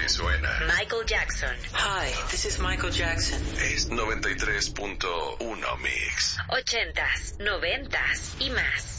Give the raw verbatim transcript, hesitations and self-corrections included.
que suena. Michael Jackson. Hi, this is Michael Jackson. Es noventa y tres punto uno Mix. Ochentas, noventas y más.